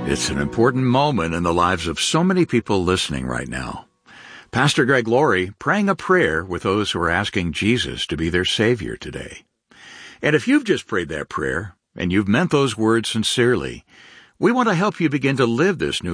It's an important moment in the lives of so many people listening right now. Pastor Greg Laurie praying a prayer with those who are asking Jesus to be their Savior today. And if you've just prayed that prayer, and you've meant those words sincerely, we want to help you begin to live this new